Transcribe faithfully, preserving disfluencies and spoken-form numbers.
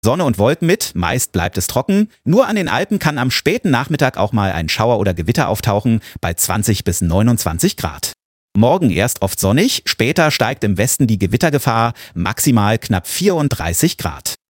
Sonne und Wolken mit, meist bleibt es trocken. Nur an den Alpen kann am späten Nachmittag auch mal ein Schauer oder Gewitter auftauchen, bei zwanzig bis neunundzwanzig Grad. Morgen erst oft sonnig, später steigt im Westen die Gewittergefahr, maximal knapp vierunddreißig Grad.